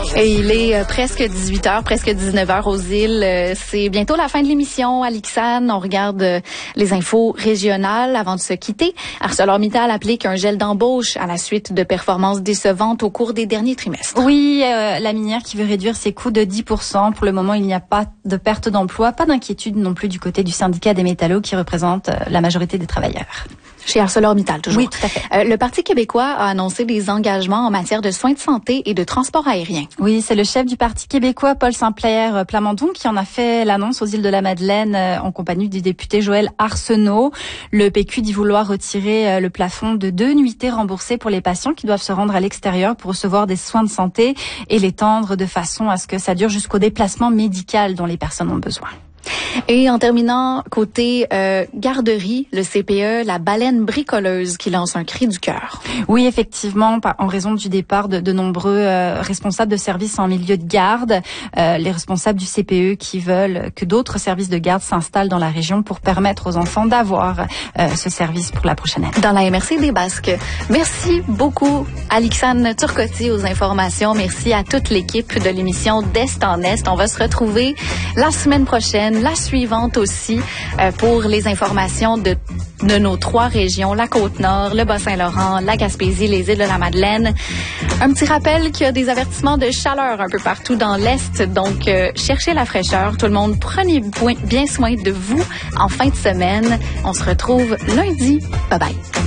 Et il est presque 18h, presque 19h aux îles. C'est bientôt la fin de l'émission. Alixane, on regarde les infos régionales avant de se quitter. ArcelorMittal applique un gel d'embauche à la suite de performances décevantes au cours des derniers trimestres. Oui, la minière qui veut réduire ses coûts de 10%. Pour le moment, il n'y a pas de perte d'emploi, pas d'inquiétude non plus du côté du syndicat des métallos qui représente la majorité des travailleurs. Chez ArcelorMittal, toujours. Oui, tout à fait. Le Parti québécois a annoncé des engagements en matière de soins de santé et de transport aérien. Oui, c'est le chef du Parti québécois, Paul Saint-Pierre Plamondon, qui en a fait l'annonce aux îles de la Madeleine en compagnie du député Joël Arsenault. Le PQ dit vouloir retirer le plafond de 2 nuitées remboursées pour les patients qui doivent se rendre à l'extérieur pour recevoir des soins de santé et l'étendre de façon à ce que ça dure jusqu'au déplacement médical dont les personnes ont besoin. Et en terminant, côté garderie, le CPE, la baleine bricoleuse qui lance un cri du cœur. Oui, effectivement, en raison du départ de nombreux responsables de services en milieu de garde, les responsables du CPE qui veulent que d'autres services de garde s'installent dans la région pour permettre aux enfants d'avoir ce service pour la prochaine année. Dans la MRC des Basques. Merci beaucoup, Alixane Turcotte aux informations. Merci à toute l'équipe de l'émission d'Est en Est. On va se retrouver la semaine prochaine, la suivante aussi, pour les informations de nos 3 régions, la Côte-Nord, le Bas-Saint-Laurent, la Gaspésie, les îles de la Madeleine. Un petit rappel qu'il y a des avertissements de chaleur un peu partout dans l'Est, donc cherchez la fraîcheur. Tout le monde, prenez bien soin de vous en fin de semaine. On se retrouve lundi. Bye bye.